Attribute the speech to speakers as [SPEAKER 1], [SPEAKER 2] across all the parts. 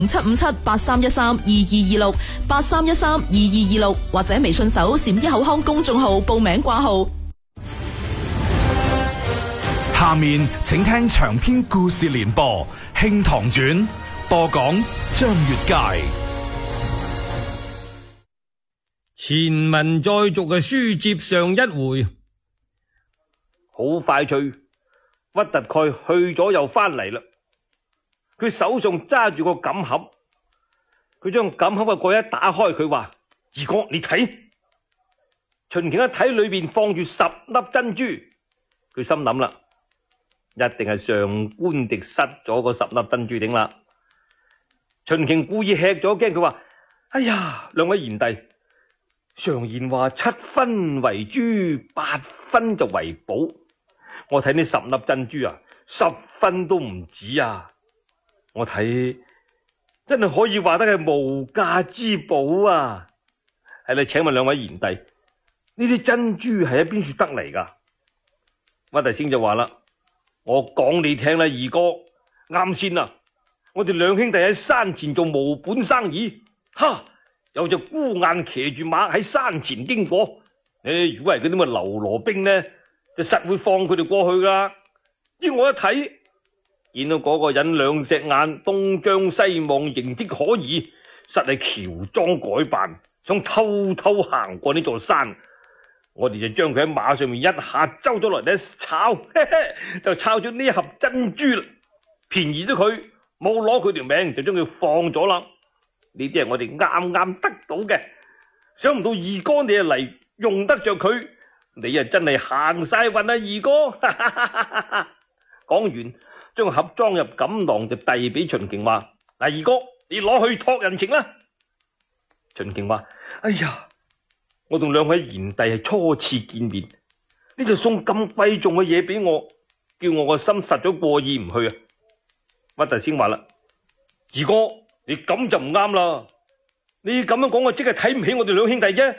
[SPEAKER 1] 757-8313-2226，8313-2226，或者微信搜禪一口腔公眾號報名掛號。
[SPEAKER 2] 下面請聽長篇故事連播《慶堂傳》，播講張月佳。
[SPEAKER 3] 前文再續嘅書接上一回，
[SPEAKER 4] 好快脆，屈特蓋去咗又翻嚟啦。佢手上揸住個錦盒，佢將錦盒嘅蓋一打開，佢話：二哥，你睇。秦瓊一睇裏邊放住10粒珍珠，佢心諗啦，一定係上官迪失咗個10粒珍珠頂啦。秦瓊故意吃咗驚，佢話：哎呀，兩位賢弟，常言話7分為珠，8分就為寶。我睇呢10粒珍珠啊，10分都唔止啊！我睇真係可以話得係無價之寶啊！係啦，請問兩位賢弟，呢啲珍珠係喺邊處得嚟噶？屈大仙就話啦：我講你聽啦，二哥，啱先啊，我哋兩兄弟喺山前做無本生意，有隻孤雁騎住馬喺山前經過，如果係嗰啲咁嘅流羅兵呢，就實會放佢哋過去噶。依我一睇，見到嗰個人兩隻眼東張西望，形跡可疑，實係喬裝改扮，想偷偷行過呢座山。我哋就將佢喺馬上面一下揪咗落嚟一炒，就炒咗呢盒珍珠啦，便宜咗佢，冇攞佢條命，就將佢放咗啦。呢啲係我哋啱啱得到嘅，想唔到二哥你啊嚟用得着佢，你啊真係行晒運啊，二哥。講完，將個盒裝入錦囊，就遞俾秦瓊話：嗱，二哥，你攞去託人情啦。秦瓊話：哎呀，我同兩位賢弟係初次見面，呢就送咁貴重嘅嘢俾我，叫我個心實咗過意唔去啊。屈大仙話啦：二哥，你咁就唔啱啦，你咁樣講，我即係睇唔起我哋兩兄弟啫。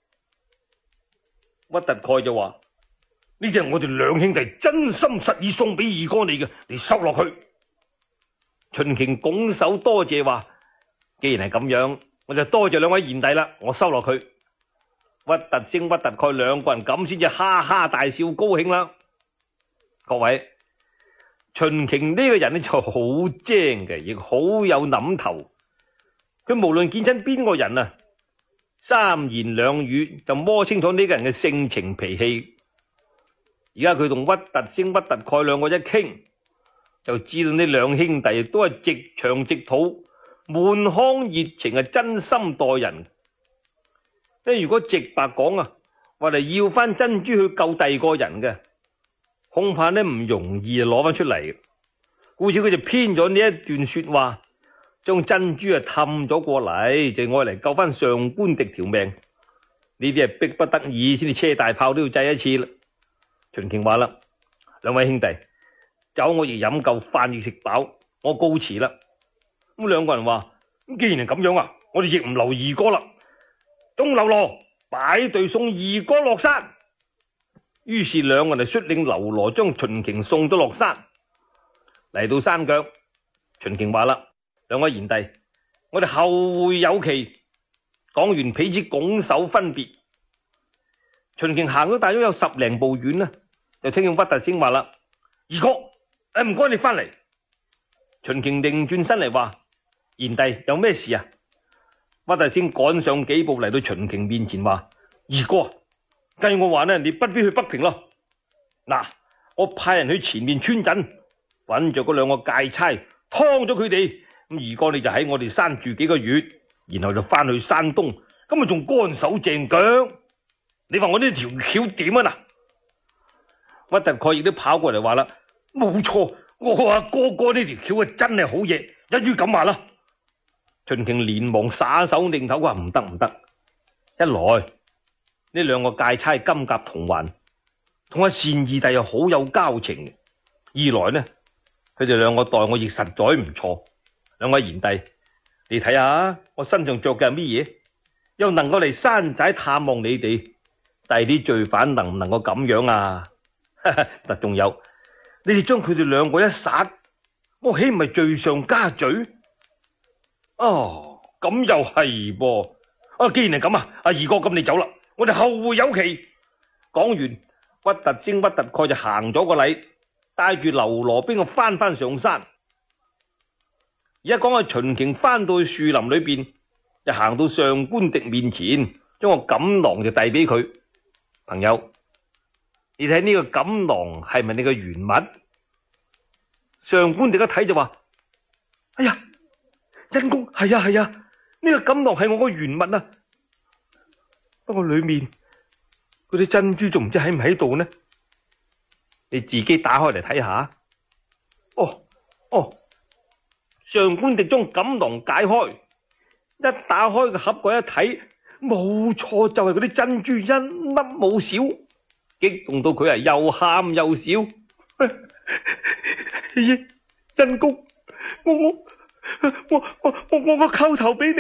[SPEAKER 4] 屈特蓋就話：呢啲係我哋兩兄弟真心實意送俾二哥你嘅，你收落去。秦瓊拱手多謝話：既然係咁樣，我就多謝兩位賢弟啦，我收落去。屈特星、屈特蓋兩個人咁先至哈哈大笑，高興啦。各位，秦瓊呢個人呢就好精嘅，亦好有諗頭。佢無論見親邊個人啊，三言兩語就摸清楚呢個人嘅性情脾氣。而家佢同屈特星、屈特蓋兩個一傾，就知道呢兩兄弟都係直腸直肚、滿腔熱情，係真心待人。即係如果直白講啊，話嚟要翻珍珠去救第二個人嘅，恐怕呢唔容易攞翻出嚟。故此佢就編咗呢一段說話，將珍珠啊氹咗過嚟，就愛嚟救翻上官迪條命。呢啲係逼不得已先至車大炮都要制一次啦。秦瓊話啦：兩位兄弟，酒我亦飲夠，飯亦食飽，我告辭啦。咁兩個人話：咁既然係咁樣啊，我哋亦唔留二哥啦。鐘流羅擺隊送二哥落山。於是兩個人就率領流羅將秦瓊送咗落山。嚟到山腳，秦瓊話啦：兩位賢弟，我哋後會有期。講完，彼此拱手分別。秦瓊行咗大約有10零步遠啦，就聽見屈大仙話啦：二哥，唔該你翻嚟。秦瓊擰轉身嚟話：賢弟有咩事啊？屈大仙趕上幾步嚟到秦瓊面前話：二哥，計我話呢，你不必去北平咯。嗱，我派人去前面村鎮，揾着嗰兩個戒差，劏咗佢哋。咁二哥你就喺我哋山住幾個月，然後就翻去山東，咁咪仲乾手淨腳。你話我呢條橋點啊？嗱，屈特蓋亦都跑過嚟話啦：冇錯，我話哥哥呢條橋啊真係好嘢，一於咁話啦。秦瓊連忙耍手擰頭話：唔得唔得，一來呢兩個戒差金甲銅環，同阿單二弟又好有交情；二來呢，佢哋兩個待我亦實在唔錯。兩位賢弟，你睇下我身上着嘅係乜嘢，又能夠嚟山寨探望你哋，第啲罪犯能唔能夠咁樣啊？嗱，仲有你哋將佢哋兩個一殺，我豈唔係罪上加罪？ 哦，咁又係噃。既然係咁啊，阿二哥，咁你走啦，我哋後會有期。講完，屈突精屈突蓋就行咗個禮，帶住劉羅兵啊翻上山。而家講下秦瓊翻到去樹林裏邊，就行到上官迪面前，將個錦囊就遞俾佢。朋友，你睇呢個錦囊係咪你嘅原物？上官迪一睇就話：哎呀，恩公，係啊，呢個錦囊係我個原物啊！不過裏面嗰啲珍珠仲唔知喺唔喺度呢？你自己打開嚟睇下。哦，上官迪將錦囊解開，一打開個盒蓋一睇，冇錯，就係嗰啲珍珠一粒冇少，激動到佢係又喊又笑。恩公，我叩頭俾你。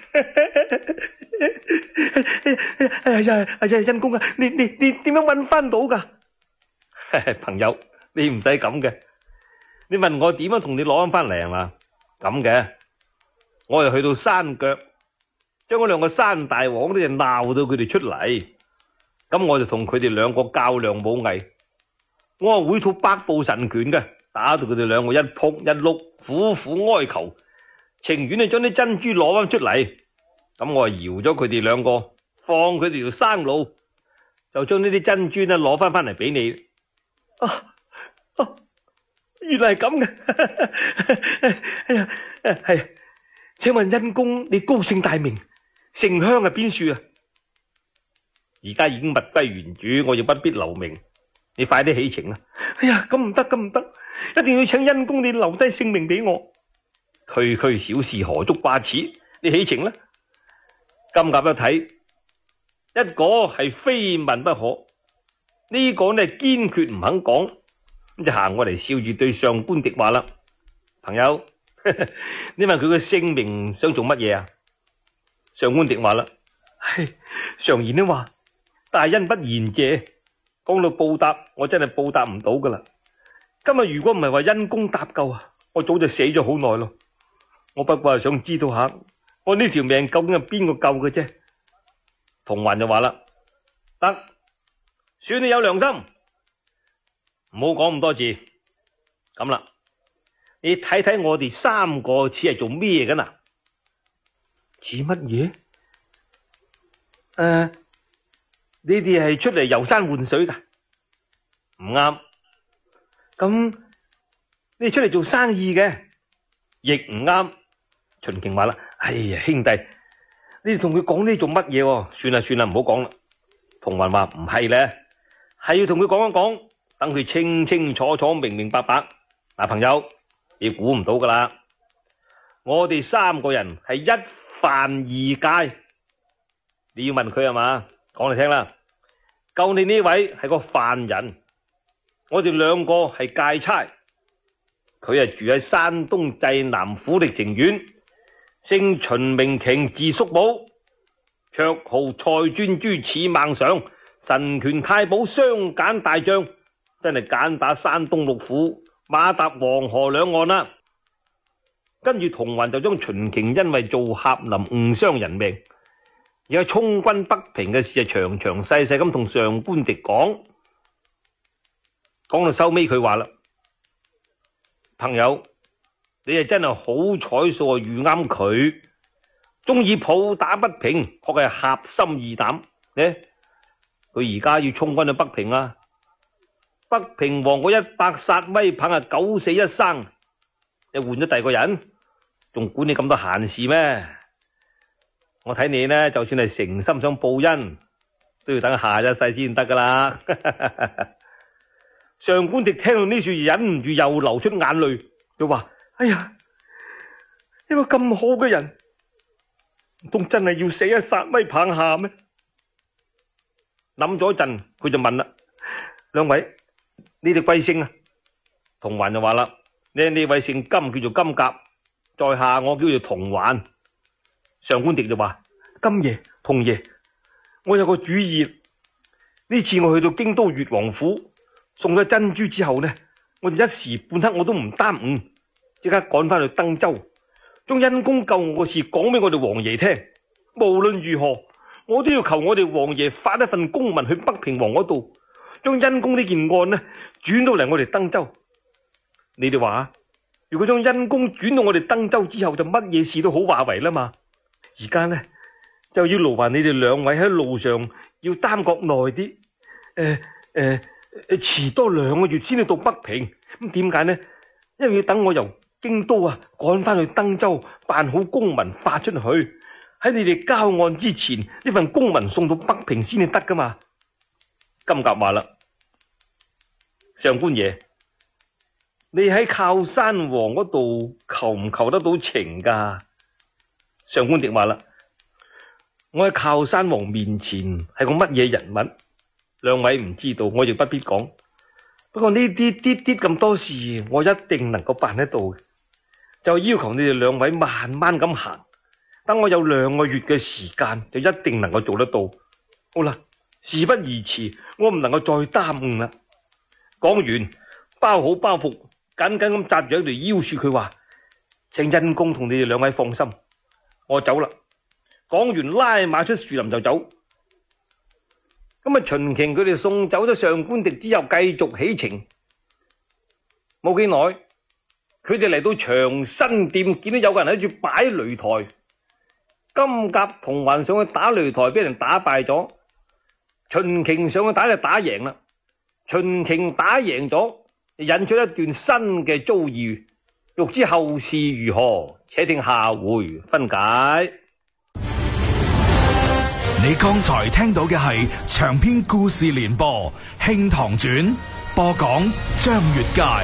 [SPEAKER 4] 恩公啊，你點樣搵翻到噶？朋友，你唔使咁嘅。你問我點樣同你攞翻嚟啊？咁嘅，我又去到山腳，將嗰兩個山大王呢就鬧到佢哋出嚟。咁我就同佢哋兩個較量武藝，我話會套百步神拳嘅，打到佢哋兩個一仆一碌，苦苦哀求，情願你將啲珍珠攞翻出嚟。咁我搖咗佢哋兩個，放佢哋條生路，就將呢啲珍珠呢攞翻嚟俾你。原來係咁嘅。係，請問恩公你高姓大名，城鄉係邊處啊？而家已經物歸原主，我亦不必留名，你快啲起程啦。咁唔得，一定要請恩公你留低姓名俾我。區區小事何足掛齒，你起程啦。金甲一睇，一個係非問不可，呢個呢堅決唔肯講，咁就行過嚟笑住對上官迪話啦：朋友，你問佢個姓名想做乜嘢啊？上官迪話啦：常言都話大恩不言謝，講到報答，我真係報答唔到噶啦。今日如果唔係話恩公搭救啊，我早就死咗好耐咯。我不過係想知道下，我呢條命究竟係邊個救嘅啫？童環就話啦：得，算你有良心，唔好講咁多字。咁啦，你睇睇我哋三個似係做咩嘅嗱？似乜嘢？你哋係出嚟遊山玩水噶？唔啱。咁你哋出嚟做生意嘅，亦唔啱。秦瓊話啦：兄弟，你哋同佢講呢做乜嘢？算啦，唔好講啦。童環話：唔係咧，係要同佢講一講，等佢清清楚楚、明明白白。嗱，朋友，你估唔到噶啦，我哋三個人係一犯二戒。你要問佢係嘛？講嚟聽啦。救你呢位係個犯人，我哋兩個係戒差。佢係住喺山東濟南府力情縣，姓秦名瓊，字叔寶，綽號蔡專諸刺孟上，神拳太保雙鹼大將，真係鹼打山東六府，馬踏黃河兩岸啦。跟住童環就將秦瓊因為做俠林誤傷人命，而家充軍北平嘅事，詳詳細細咁同上官迪講。講到收尾，佢話啦：朋友，你係真係好彩數啊，遇啱佢，中意抱打北平，確係俠心義膽呢。佢而家要充軍去北平啊！北平王嗰100殺威棒啊，9死1生，又換咗第二個人，仲管你咁多閒事咩？我睇你呢，就算係誠心想報恩，都要等下一世先得噶啦。上官迪聽到呢處，忍唔住又流出眼淚，佢話：一個咁好嘅人，唔通真係要死喺殺威棒下咩？諗咗一陣，佢就問啦：兩位，你哋貴姓啊？童環就話啦：呢位姓金，叫做金甲，在下我叫做童環。上官迪就話：金爺、童爺，我有個主意。呢次我去到京都越王府，送咗珍珠之後呢，我哋一時半刻我都唔耽誤，即刻趕翻去登州， 將因公救我嘅事講俾我哋王爺聽。無論如何，我都要求我哋王爺發一份公文去北平王嗰度，將因公呢件案呢轉到嚟我哋登州。你哋話，如果將因公轉到我哋登州之後，就乜嘢事都好話為啦嘛。而家呢就要勞煩你哋兩位喺路上要耽擱耐啲，遲多2個月先至到北平。咁點解呢？因為要等我由京都趕翻去登州辦好公文發出去，喺你哋交案之前，呢份公文送到北平先至得噶嘛。金甲話啦，上官爺，你喺靠山王嗰度求唔求得到情噶？上官迪話啦，我喺靠山王面前係個乜嘢人物，兩位唔知道，我亦不必講。不過呢啲咁多事，我一定能夠辦得到嘅。就要求你哋兩位慢慢咁行，等我有2個月嘅時間，就一定能夠做得到。好啦，事不宜遲，我唔能夠再耽誤啦。講完，包好包袱，緊緊咁紮住喺條腰樹，佢話：請因公同你哋兩位放心，我走啦。講完拉馬出樹林就走。咁秦瓊佢哋送走咗上官迪之後，繼續起程。冇幾耐，佢哋嚟到長生店，見到有個人喺住擺擂台。金甲同環上去打擂台，俾人打敗咗。秦瓊上去打就打贏啦。秦瓊打贏咗，引出一段新嘅遭遇。欲知後事如何，且聽下回分解。
[SPEAKER 2] 你剛才聽到嘅係長篇故事連播《慶堂傳》，播講張月佳。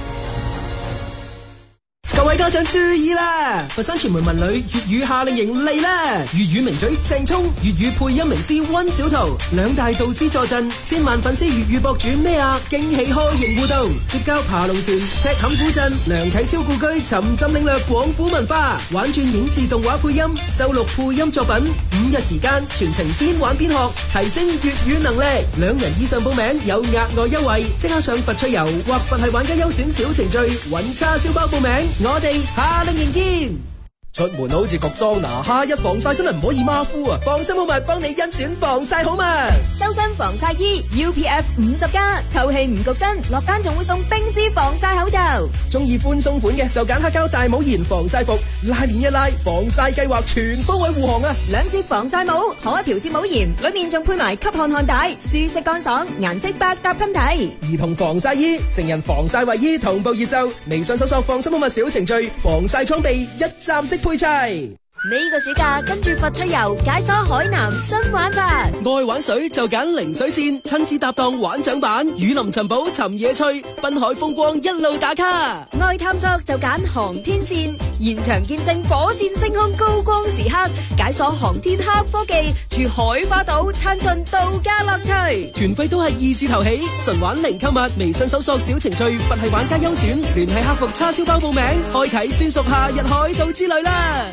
[SPEAKER 5] 各位家長注意啦！佛山傳媒文旅粵語夏令營嚟啦！粵語名嘴鄭聰、粵語配音名師溫小圖2大導師坐鎮，千萬粉絲粵語博主咩啊！驚喜開營互動，結交爬龍船、赤坎古鎮、梁啟超故居，沉浸領略廣府文化，玩轉影視動畫配音，收錄配音作品，5日時間全程邊玩邊學，提升粵語能力。2人以上報名有額外優惠，即刻上佛趣遊或佛系玩家優選小程序揾叉燒包報名。我哋夏令營見。出門好似焗桑拿，夏日防曬真係唔可以馬虎啊！放心好物幫你甄選防曬好物，
[SPEAKER 6] 修身防曬衣 UPF 50+，透氣唔焗身，落單仲會送冰絲防曬口罩。
[SPEAKER 5] 中意寬鬆款嘅就揀黑膠大帽檐防曬服，拉鏈一拉，防曬計劃全方位護航啊！2
[SPEAKER 6] 節防曬帽可調節帽檐，裏面仲配埋吸汗汗帶，舒適乾爽，顏色百搭襟睇。
[SPEAKER 5] 兒童防曬衣、成人防曬衛衣同步熱售，微信搜索放心好物小程序，防曬裝備一站式配齊。
[SPEAKER 6] 呢個暑假跟住佛趣遊解鎖海南新玩法，
[SPEAKER 5] 愛玩水就揀零水線，親子搭檔玩槳板，雨林尋寶尋野趣，濱海風光一路打卡。
[SPEAKER 6] 愛探索就揀航天線，現場見證火箭升空高光時刻，解鎖航天黑科技，住海花島參盡度假樂趣。
[SPEAKER 5] 團費都係2字頭起，純玩零購物，微信搜索小程序佛系玩家優選，聯繫客服叉燒包報名，開啟專屬夏日海島之旅啦。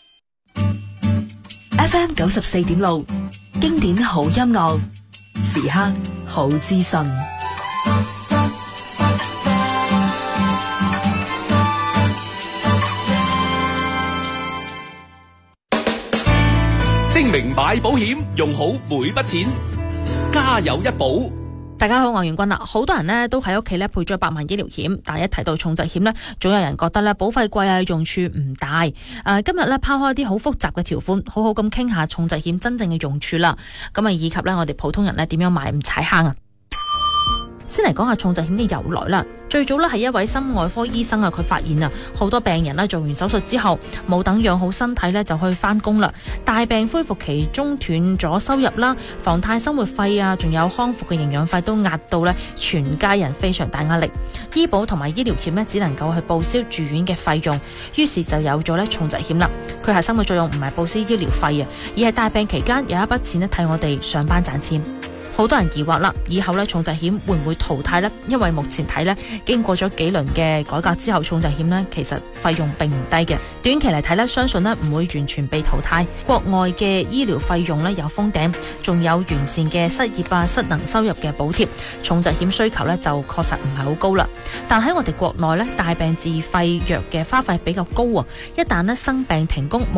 [SPEAKER 7] FM 94.6，經典好音樂，時刻好資訊。
[SPEAKER 8] 精明買保險，用好每筆錢，家有一保。
[SPEAKER 9] 大家好，我係袁君啦。好多人呢都喺屋企呢配咗100萬醫療險，但係一提到重疾險呢，總有人覺得呢保費貴啊，用處唔大。今日呢拋開啲好複雜嘅條款，好好咁傾下重疾險真正嘅用處啦。咁啊，以及呢我哋普通人呢點樣買唔踩坑啊？先嚟講下重疾險嘅由來啦。最早呢係一位心外科醫生啊，佢發現啊，好多病人呢做完手術之後，冇等養好身體呢就去翻工啦。大病恢復期中斷咗收入啦，房貸生活費啊，仲有康復嘅營養費都壓到呢全家人非常大壓力。醫保同埋醫療險呢只能夠去報銷住院嘅費用，於是就有咗呢重疾險啦。佢核心嘅作用唔係報銷醫療費啊，而係大病期間有一筆錢呢替我哋上班賺錢。 好多人疑惑啦，以後咧重疾險會唔會淘汰呢？因為目前睇咧，經過咗幾輪嘅改革之後，重疾險呢其實費用並唔低嘅。短期嚟睇咧，相信呢唔會完全被淘汰。國外嘅醫療費用呢有封頂，仲有完善嘅失業失能收入嘅補貼，重疾險需求呢就確實唔係好高啦。但喺我哋國內呢，大病自費藥嘅花費比較高啊，一旦呢生病停工，